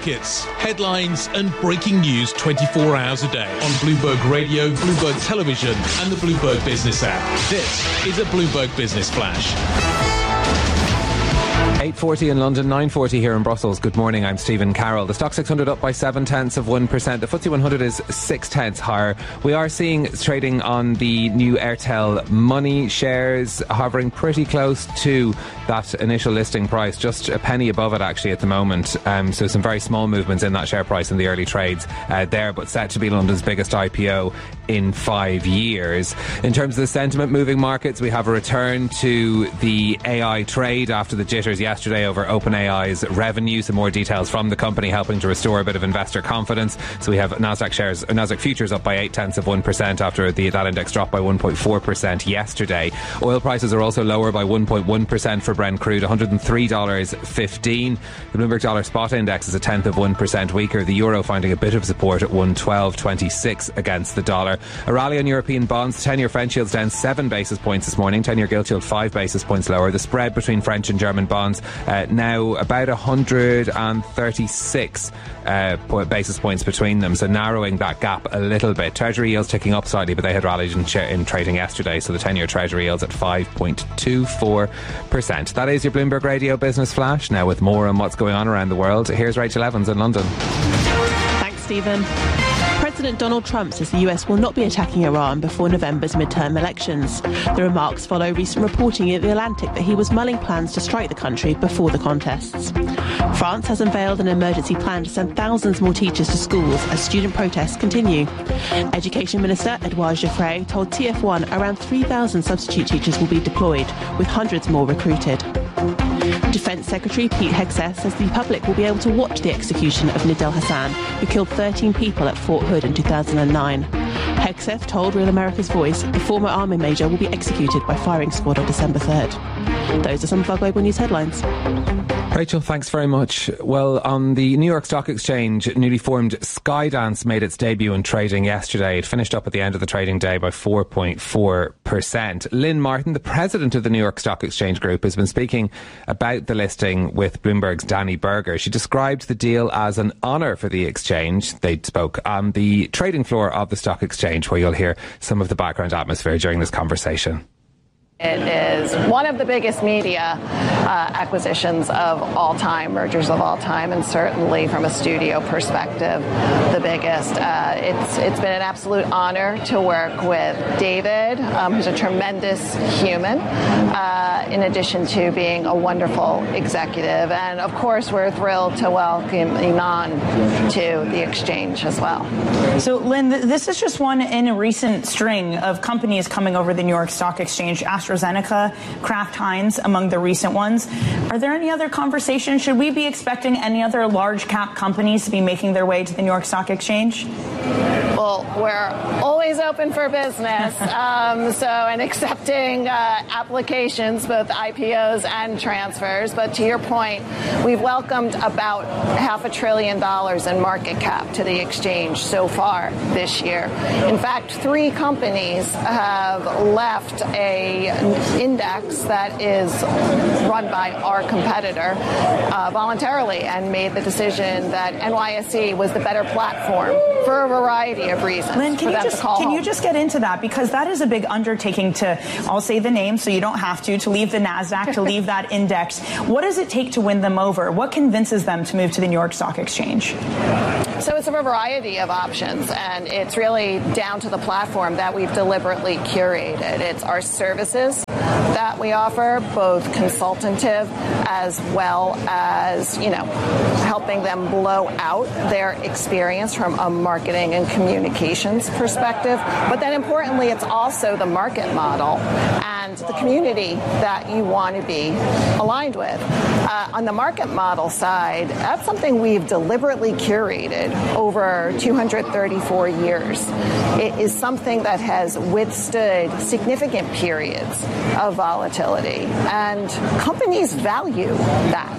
markets, headlines and breaking news 24 hours a day on Bloomberg Radio, Bloomberg Television and the Bloomberg Business app. This is a Bloomberg Business Flash. 8:40 in London, 9:40 here in Brussels. Good morning, I'm Stephen Carroll. The Stock 600 up by 0.7%. The FTSE 100 is 0.6 higher. We are seeing trading on the new Airtel Money shares hovering pretty close to that initial listing price, just a penny above it actually at the moment. So some very small movements in that share price in the early trades there, but set to be London's biggest IPO in 5 years. In terms of the sentiment moving markets, we have a return to the AI trade after the jitters yesterday over OpenAI's revenue. Some more details from the company helping to restore a bit of investor confidence. So we have Nasdaq futures up by 0.8% after that index dropped by 1.4% yesterday. Oil prices are also lower by 1.1% for Brent crude, $103.15. The Bloomberg Dollar Spot Index is 0.1% weaker. The euro finding a bit of support at 112.26 against the dollar. A rally on European bonds. 10-year French yields down 7 basis points this morning. 10-year gilt yield 5 basis points lower. The spread between French and German bonds now about 136 basis points between them, so narrowing that gap a little bit. Treasury yields ticking up slightly, but they had rallied in trading yesterday, so the 10-year Treasury yields at 5.24%. That is your Bloomberg Radio Business Flash. Now with more on what's going on around the world, here's Rachel Evans in London. Thanks, Stephen. President Donald Trump says the US will not be attacking Iran before November's midterm elections. The remarks follow recent reporting in The Atlantic that he was mulling plans to strike the country before the contests. France has unveiled an emergency plan to send thousands more teachers to schools as student protests continue. Education Minister Edouard Geoffroy told TF1 around 3,000 substitute teachers will be deployed, with hundreds more recruited. Defence Secretary Pete Hegseth says the public will be able to watch the execution of Nidal Hasan, who killed 13 people at Fort Hood in 2009. Hegseth told Real America's Voice the former Army major will be executed by firing squad on December 3rd. Those are some of our global news headlines. Rachel, thanks very much. Well, on the New York Stock Exchange, newly formed Skydance made its debut in trading yesterday. It finished up at the end of the trading day by 4.4%. Lynn Martin, the president of the New York Stock Exchange Group, has been speaking about the listing with Bloomberg's Danny Berger. She described the deal as an honour for the exchange. They spoke on the trading floor of the stock exchange, where you'll hear some of the background atmosphere during this conversation. It is one of the biggest media acquisitions of all time, mergers of all time, and certainly from a studio perspective, the biggest. It's been an absolute honor to work with David, who's a tremendous human, in addition to being a wonderful executive. And of course, we're thrilled to welcome Iman to the exchange as well. So, Lynn, this is just one in a recent string of companies coming over the New York Stock Exchange. AstraZeneca, Kraft Heinz, among the recent ones. Are there any other conversations? Should we be expecting any other large cap companies to be making their way to the New York Stock Exchange? Well, we're always open for business, and accepting applications, both IPOs and transfers. But to your point, we've welcomed about $500 billion in market cap to the exchange so far this year. In fact, 3 companies have left a index that is run by our competitor voluntarily and made the decision that NYSE was the better platform for a variety of reasons. Lynn, can you just get into that? Because that is a big undertaking to, I'll say the name so you don't have to leave the NASDAQ, to leave that index. What does it take to win them over? What convinces them to move to the New York Stock Exchange? So it's a variety of options, and it's really down to the platform that we've deliberately curated. It's our services that we offer, both consultative as well as, helping them blow out their experience from a marketing and communications perspective. But then importantly, it's also the market model and the community that you want to be aligned with. On the market model side, that's something we've deliberately curated over 234 years. It is something that has withstood significant periods of volatility, and companies value that.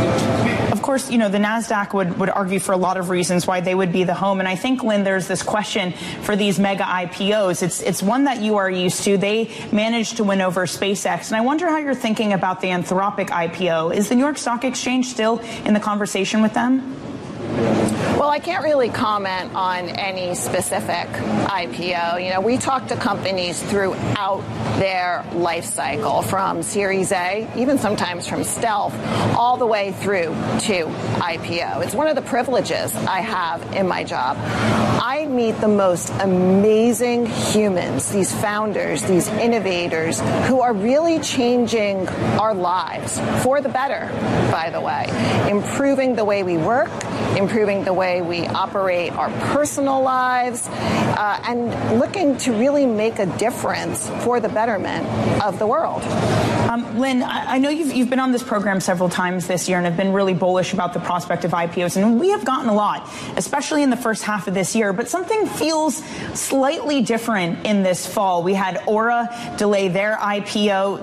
Of course, the NASDAQ would argue for a lot of reasons why they would be the home. And I think, Lynn, there's this question for these mega IPOs. It's one that you are used to. They managed to win over SpaceX. And I wonder how you're thinking about the Anthropic IPO. Is the New York Stock Exchange still in the conversation with them? Well, I can't really comment on any specific IPO. We talk to companies throughout their life cycle, from Series A, even sometimes from stealth, all the way through to IPO. It's one of the privileges I have in my job. I meet the most amazing humans, these founders, these innovators, who are really changing our lives for the better, by the way, improving the way we work, improving the way we operate our personal lives, and looking to really make a difference for the betterment of the world. Lynn, I know you've been on this program several times this year and have been really bullish about the prospect of IPOs, and we have gotten a lot, especially in the first half of this year, but something feels slightly different in this fall. We had Aura delay their IPO,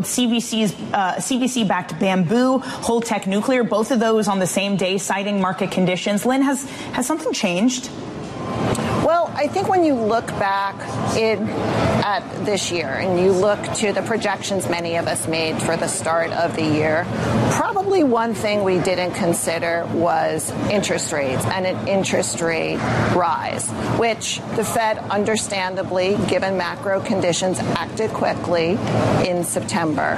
CVC-backed Bamboo, Holtec Nuclear, both of those on the same day, citing market conditions. Lynn, has something changed? Well, I think when you look back at this year and you look to the projections many of us made for the start of the year, probably one thing we didn't consider was interest rates and an interest rate rise, which the Fed, understandably, given macro conditions, acted quickly in September.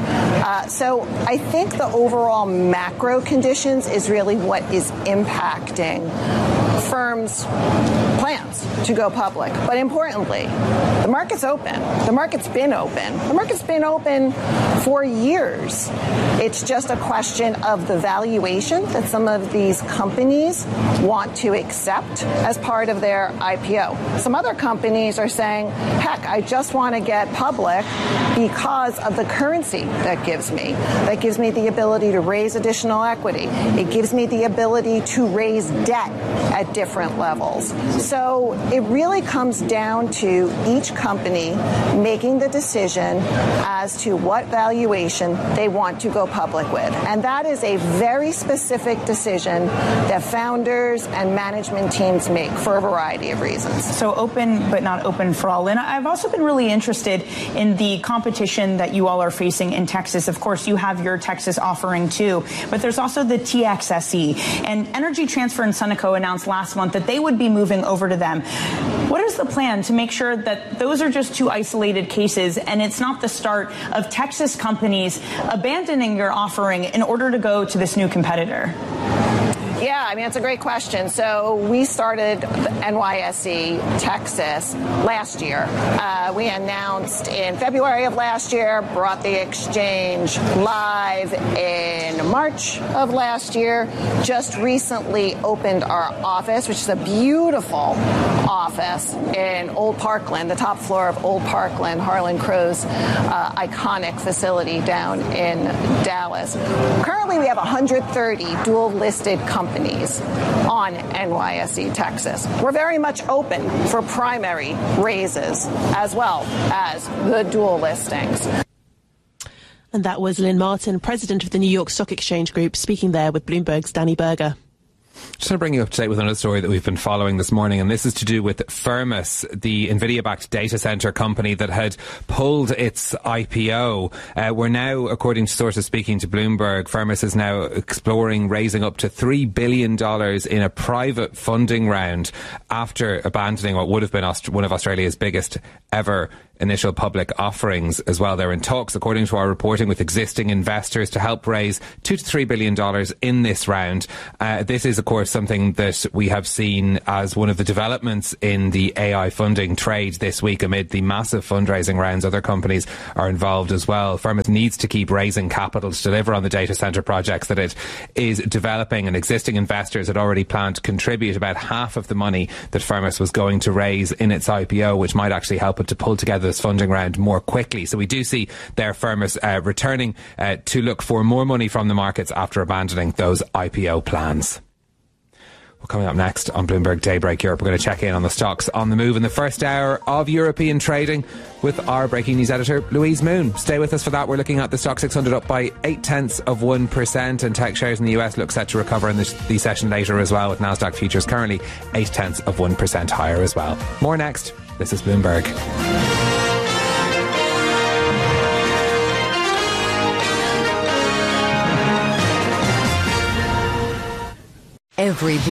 So I think the overall macro conditions is really what is impacting firms' plans to go public. But importantly, the market's open. The market's been open. The market's been open for years. It's just a question of the valuation that some of these companies want to accept as part of their IPO. Some other companies are saying, heck, I just want to get public because of the currency that gives me. That gives me the ability to raise additional equity. It gives me the ability to raise debt at different levels. So it really comes down to each company making the decision as to what valuation they want to go public with. And that is a very specific decision that founders and management teams make for a variety of reasons. So open, but not open for all. And I've also been really interested in the competition that you all are facing in Texas. Of course, you have your Texas offering too, but there's also the TXSE. And Energy Transfer and Sunoco announced last month that they would be moving over to them. What is the plan to make sure that those are just two isolated cases and it's not the start of Texas companies abandoning your offering in order to go to this new competitor? Yeah, I mean, it's a great question. So we started NYSE Texas last year. We announced in February of last year, brought the exchange live in March of last year, just recently opened our office, which is a beautiful office in Old Parkland, the top floor of Old Parkland, Harlan Crow's iconic facility down in Dallas. Currently, we have 130 dual-listed companies on NYSE Texas. We're very much open for primary raises as well as the dual listings. And that was Lynn Martin, president of the New York Stock Exchange Group, speaking there with Bloomberg's Danny Berger. Just want to bring you up to date with another story that we've been following this morning, and this is to do with Firmus, the NVIDIA-backed data center company that had pulled its IPO. We're now, according to sources speaking to Bloomberg, Firmus is now exploring raising up to $3 billion in a private funding round after abandoning what would have been one of Australia's biggest ever initial public offerings as well. They're in talks, according to our reporting, with existing investors to help raise $2 to $3 billion in this round. This is, of course, something that we have seen as one of the developments in the AI funding trade this week amid the massive fundraising rounds. Other companies are involved as well. Firmus needs to keep raising capital to deliver on the data center projects that it is developing, and existing investors had already planned to contribute about half of the money that Firmus was going to raise in its IPO, which might actually help it to pull together this funding round more quickly. So we do see their Firmus returning to look for more money from the markets after abandoning those IPO plans. Well, coming up next on Bloomberg Daybreak Europe, we're going to check in on the stocks on the move in the first hour of European trading with our breaking news editor, Louise Moon. Stay with us for that. We're looking at the Stock 600 up by 0.8%, and tech shares in the US look set to recover in the session later as well, with Nasdaq futures currently 0.8% higher as well. More next. This is Bloomberg. Every